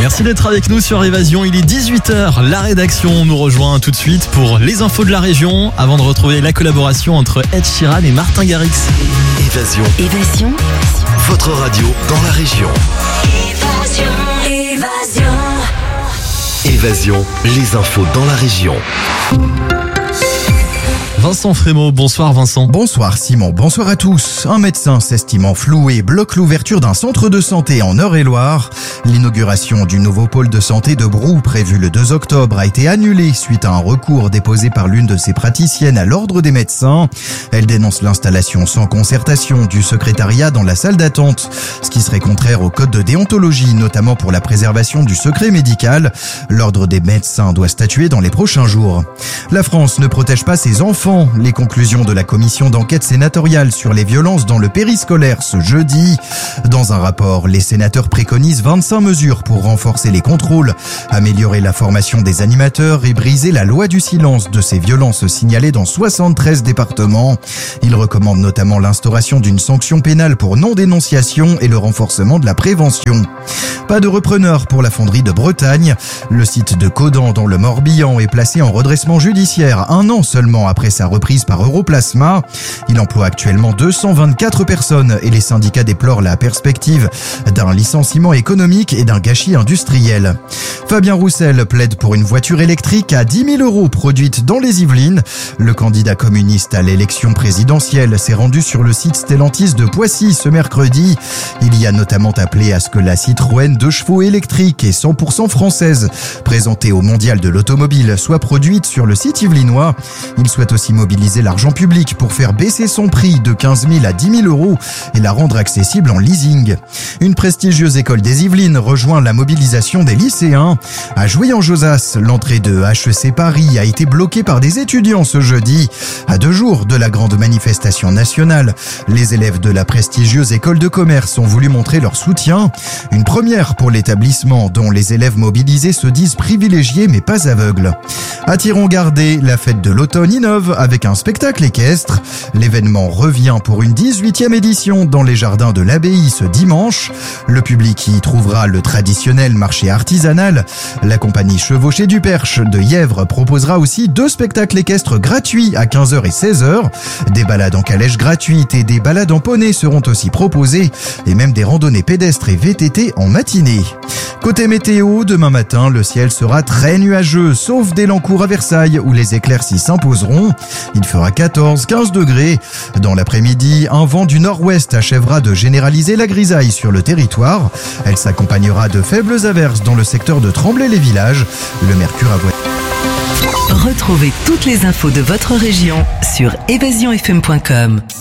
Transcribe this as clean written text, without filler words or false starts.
Merci d'être avec nous sur Évasion, il est 18h, la rédaction nous rejoint tout de suite pour les infos de la région, avant de retrouver la collaboration entre Ed Sheeran et Martin Garrix. Évasion. Votre radio dans la région. Évasion, les infos dans la région. Vincent Frémaux, bonsoir Vincent. Bonsoir Simon, bonsoir à tous. Un médecin s'estimant floué bloque l'ouverture d'un centre de santé en Eure-et-Loire. L'inauguration du nouveau pôle de santé de Brou, prévu le 2 octobre, a été annulée suite à un recours déposé par l'une de ses praticiennes à l'ordre des médecins. Elle dénonce l'installation sans concertation du secrétariat dans la salle d'attente, ce qui serait contraire au code de déontologie, notamment pour la préservation du secret médical. L'ordre des médecins doit statuer dans les prochains jours. La France ne protège pas ses enfants. Les conclusions de la commission d'enquête sénatoriale sur les violences dans le périscolaire ce jeudi. Dans un rapport, les sénateurs préconisent 25 mesures pour renforcer les contrôles, améliorer la formation des animateurs et briser la loi du silence de ces violences signalées dans 73 départements. Ils recommandent notamment l'instauration d'une sanction pénale pour non-dénonciation et le renforcement de la prévention. Pas de repreneur pour la fonderie de Bretagne. Le site de Caudan dans le Morbihan est placé en redressement judiciaire 1 an seulement après sa reprise par Europlasma. Il emploie actuellement 224 personnes et les syndicats déplorent la perspective d'un licenciement économique et d'un gâchis industriel. Fabien Roussel plaide pour une voiture électrique à 10 000 € produite dans les Yvelines. Le candidat communiste à l'élection présidentielle s'est rendu sur le site Stellantis de Poissy ce mercredi. Il y a notamment appelé à ce que la Citroën 2 chevaux électrique et 100% française, présentée au Mondial de l'automobile, soit produite sur le site yvelinois. Il souhaite aussi mobiliser l'argent public pour faire baisser son prix de 15 000 à 10 000 € et la rendre accessible en leasing. Une prestigieuse école des Yvelines rejoint la mobilisation des lycéens. À Jouy-en-Josas, l'entrée de HEC Paris a été bloquée par des étudiants ce jeudi. À 2 jours de la grande manifestation nationale, les élèves de la prestigieuse école de commerce ont voulu montrer leur soutien. Une première pour l'établissement dont les élèves mobilisés se disent privilégiés mais pas aveugles. À Thiron-Gardé, la fête de l'automne innove avec un spectacle équestre. L'événement revient pour une 18e édition dans les jardins de l'abbaye ce dimanche. Le public y trouvera le traditionnel marché artisanal. La compagnie Chevauché du Perche de Yèvres proposera aussi 2 spectacles équestres gratuits à 15h et 16h. Des balades en calèche gratuites et des balades en poney seront aussi proposées et même des randonnées pédestres et VTT en matinée. Côté météo, demain matin, le ciel sera très nuageux, sauf d'Elancourt à Versailles où les éclaircies s'imposeront. Il fera 14-15 degrés. Dans l'après-midi, un vent du nord-ouest achèvera de généraliser la grisaille sur le territoire. Elle s'accompagnera de faibles averses dans le secteur de Tremblay-les-Villages. Le mercure Retrouvez toutes les infos de votre région sur évasionfm.com.